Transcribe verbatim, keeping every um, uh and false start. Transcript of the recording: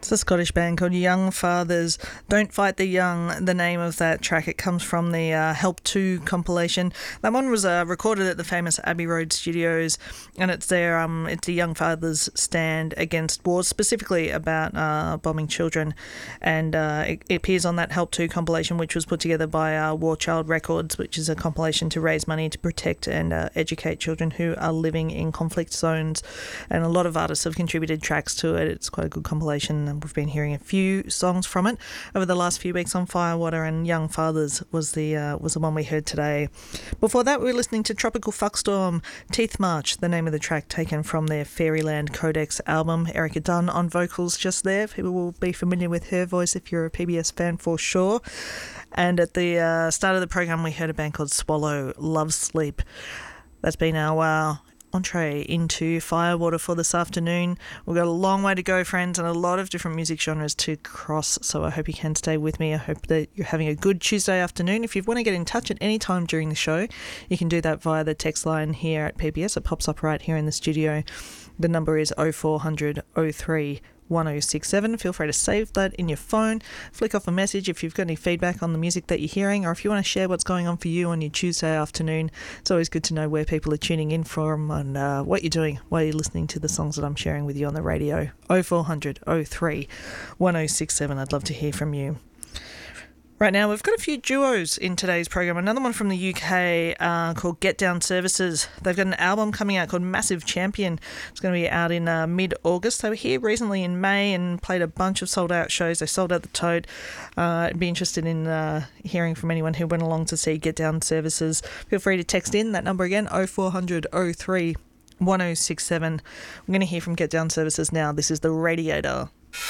It's a Scottish band called Young Fathers. Don't Fight the Young, the name of that track. It comes from the uh, Help two compilation. That one was uh, recorded at the famous Abbey Road Studios, and it's their um, it's the Young Fathers stand against wars, specifically about uh, bombing children, and uh, it, it appears on that Help two compilation, which was put together by uh, War Child Records, which is a compilation to raise money to protect and uh, educate children who are living in conflict zones, and a lot of artists have contributed tracks to it. It's quite a good compilation. We've been hearing a few songs from it over the last few weeks on Firewater, and Young Fathers was the uh, was the one we heard today. Before that, we were listening to Tropical Fuckstorm, Teeth March, the name of the track taken from their Fairyland Codex album. Erica Dunn on vocals just there. People will be familiar with her voice if you're a P B S fan for sure. And at the uh, start of the program, we heard a band called Swallow, Love Sleep. That's been our uh, entree into Firewater for this afternoon. We've got a long way to go, friends, and a lot of different music genres to cross, so I hope you can stay with me. I hope that you're having a good Tuesday afternoon. If you want to get in touch at any time during the show, you can do that via the text line here at P B S. It pops up right here in the studio. The number is oh four hundred oh three one oh six seven. Feel free to save that in your phone, flick off a message if you've got any feedback on the music that you're hearing, or if you want to share what's going on for you on your Tuesday afternoon. It's always good to know where people are tuning in from and uh, what you're doing while you're listening to the songs that I'm sharing with you on the radio. oh four hundred oh three one oh six seven. I'd love to hear from you. Right now, we've got a few duos in today's program. Another one from the U K uh, called Get Down Services. They've got an album coming out called Massive Champion. It's going to be out in uh, mid-August. They were here recently in May and played a bunch of sold-out shows. They sold out the Toad. Uh, I'd be interested in uh, hearing from anyone who went along to see Get Down Services. Feel free to text in that number again, oh four hundred oh three one oh six seven. We're going to hear from Get Down Services now. This is The Radiator.